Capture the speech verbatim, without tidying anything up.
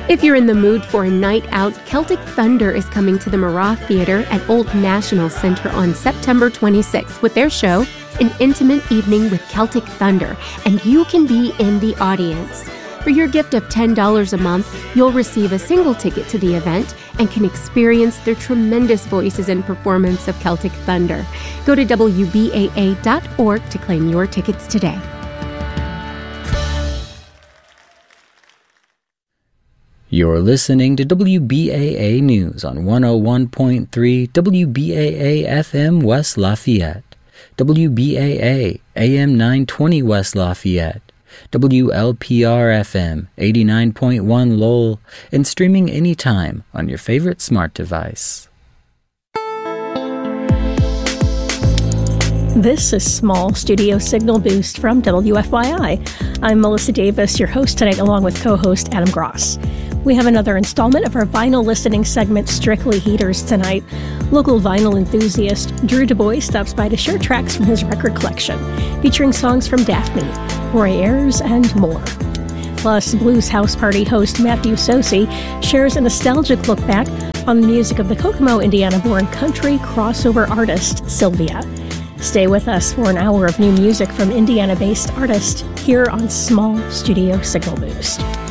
If you're in the mood for a night out, Celtic Thunder is coming to the Marat Theatre at Old National Center on September twenty-sixth with their show, An Intimate Evening with Celtic Thunder, and you can be in the audience. For your gift of ten dollars a month, you'll receive a single ticket to the event and can experience the tremendous voices and performance of Celtic Thunder. Go to W B A A dot org to claim your tickets today. You're listening to W B A A News on one oh one point three W B A A F M West Lafayette, W B A A A M nine twenty West Lafayette, W L P R F M eighty-nine point one Lowell, and streaming anytime on your favorite smart device. This is Small Studio Signal Boost from W F Y I. I'm Melissa Davis, your host tonight, along with co-host Adam Gross. We have another installment of our vinyl listening segment, Strictly Heaters, tonight. Local vinyl enthusiast Drew Du Bois stops by to share tracks from his record collection, featuring songs from Daphne, Roy Ayers, and more. Plus, Blues House Party host Matthew Sosi shares a nostalgic look back on the music of the Kokomo, Indiana-born country crossover artist Sylvia. Stay with us for an hour of new music from Indiana-based artists here on Small Studio Signal Boost.